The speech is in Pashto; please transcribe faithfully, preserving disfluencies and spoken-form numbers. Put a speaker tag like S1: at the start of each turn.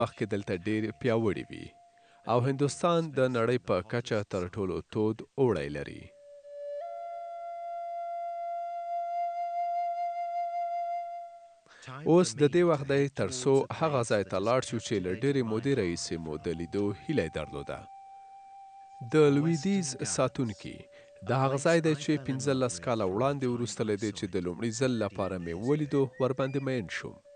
S1: مخکې دلته ډېر پیاوړي وي او هندوستان د نړۍ په کچه تر ټولو تود اوړی لري. اوس د دې وخت دی تر څو هغه ځای ته لاړ شو چې له ډېرې مودې راهیسې مو د لیدو هیله یې درلوده. د لویدیځ ساتونکي د هغه ځای دی چې پنځلس کاله وړاندې وروسته له دې چې د لومړي ځل لپاره مې ولیدو ورباندې مین شوم.